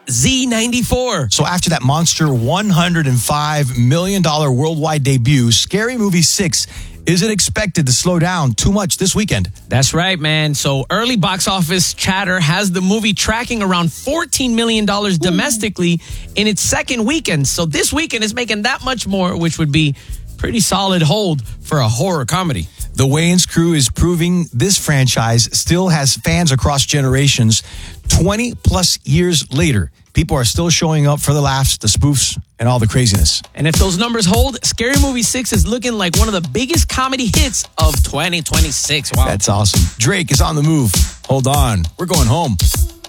Z94. So after that monster $105 million worldwide debut, Scary Movie 6 isn't expected to slow down too much this weekend. That's right, man. So early box office chatter has the movie tracking around $14 million domestically in its second weekend. So this weekend is making that much more, which would be pretty solid hold for a horror comedy. The Wayans crew is proving this franchise still has fans across generations. 20 plus years later, people are still showing up for the laughs, the spoofs, and all the craziness. And if those numbers hold, Scary Movie 6 is looking like one of the biggest comedy hits of 2026. Wow. That's awesome. Drake is on the move. Hold on. We're going home.